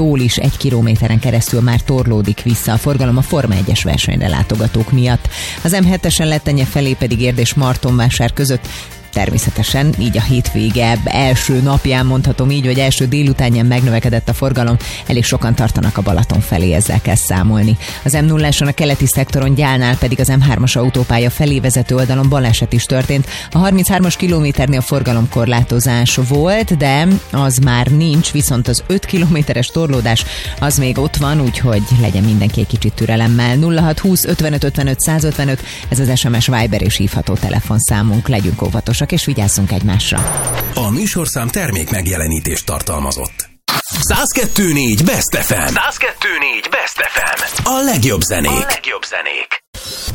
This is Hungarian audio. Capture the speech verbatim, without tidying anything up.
tól is egy kilométeren keresztül már torlódik vissza a forgalom a Forma egyes versenyre látogatók miatt. Az em hetesen Lettenye felé pedig Érd és Martonvásár között természetesen így a hétvége első napján, mondhatom így, vagy első délutánján megnövekedett a forgalom, elég sokan tartanak a Balaton felé, ezzel kell számolni. Az em nulláson a keleti szektoron Gyálnál pedig az em hármas autópálya felé vezető oldalon baleset is történt. A harminchárom kilométernél forgalomkorlátozás volt, de az már nincs, viszont az öt kilométeres torlódás az még ott van, úgyhogy legyen mindenki egy kicsit türelemmel. nulla hat húsz ötvenöt ötvenöt százötvenöt, ez az es em es, Viber és hívható telefonszámunk, legyünk óvatosak és vigyázzunk egymásra. A műsorszám termék megjelenítést tartalmazott. száz kettő négy Best ef em. száz kettő négy Best ef em. A legjobb zenék. A legjobb zenék.